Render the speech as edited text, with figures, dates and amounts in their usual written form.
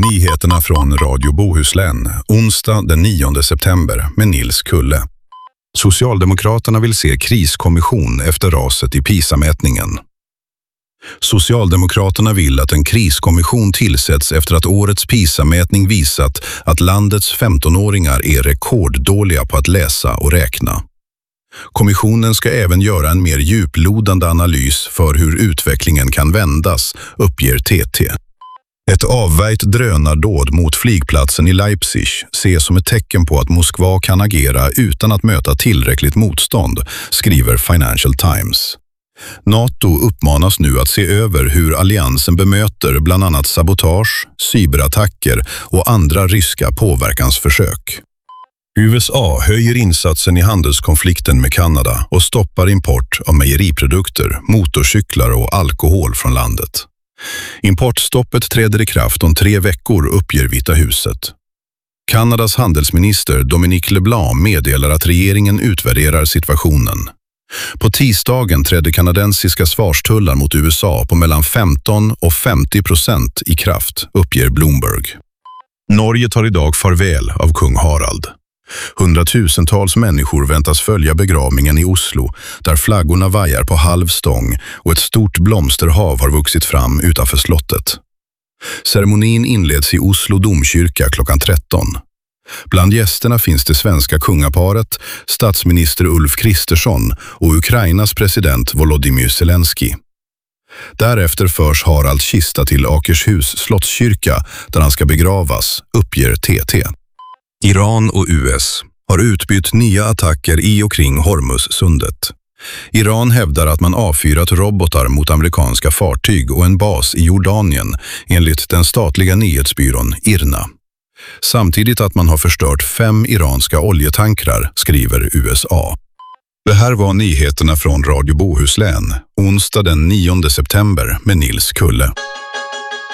Nyheterna från Radio Bohuslän, onsdag den 9 september med Nils Kulle. Socialdemokraterna vill se kriskommission efter raset i PISA-mätningen. Socialdemokraterna vill att en kriskommission tillsätts efter att årets PISA-mätning visat att landets 15-åringar är rekorddåliga på att läsa och räkna. Kommissionen ska även göra en mer djuplodande analys för hur utvecklingen kan vändas, uppger TT. Ett avvärjt drönardåd mot flygplatsen i Leipzig ses som ett tecken på att Moskva kan agera utan att möta tillräckligt motstånd, skriver Financial Times. NATO uppmanas nu att se över hur alliansen bemöter bland annat sabotage, cyberattacker och andra ryska påverkansförsök. USA höjer insatsen i handelskonflikten med Kanada och stoppar import av mejeriprodukter, motorcyklar och alkohol från landet. Importstoppet träder i kraft om 3 veckor, uppger Vita huset. Kanadas handelsminister Dominic LeBlanc meddelar att regeringen utvärderar situationen. På tisdagen trädde kanadensiska svarstullar mot USA på mellan 15% och 50% i kraft, uppger Bloomberg. Norge tar idag farväl av kung Harald. Hundratusentals människor väntas följa begravningen i Oslo, där flaggorna vajar på halv stång och ett stort blomsterhav har vuxit fram utanför slottet. Ceremonin inleds i Oslo domkyrka klockan 13. Bland gästerna finns det svenska kungaparet, statsminister Ulf Kristersson och Ukrainas president Volodymyr Zelensky. Därefter förs Haralds kista till Akershus slottskyrka där han ska begravas, uppger TT. Iran och US har utbytt nya attacker i och kring Hormuzsundet. Iran hävdar att man avfyrat robotar mot amerikanska fartyg och en bas i Jordanien, enligt den statliga nyhetsbyrån IRNA. Samtidigt att man har förstört 5 iranska oljetankrar, skriver USA. Det här var nyheterna från Radio Bohuslän, onsdag den 9 september med Nils Kulle.